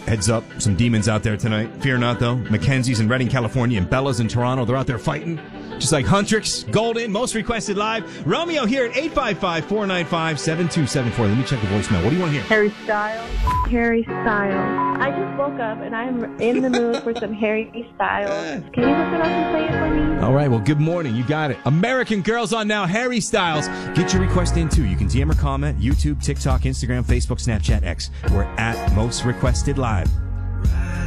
Heads up, some demons out there tonight. Fear not, though. Mackenzie's in Redding, California, and Bella's in Toronto. They're out there fighting. Just like Huntrix, Golden, most requested live. Romeo here at 855-495-7274. Let me check the voicemail. What do you want to hear? Harry Styles. Harry Styles. I just woke up and I'm in the mood for some Harry Styles. Can you hook it up and play it for me? All right, well, good morning. You got it. American Girls on now, Harry Styles. Get your request in, too. You can DM or comment, YouTube, TikTok, Instagram, Facebook, Snapchat, X. We're at Most Requested Live.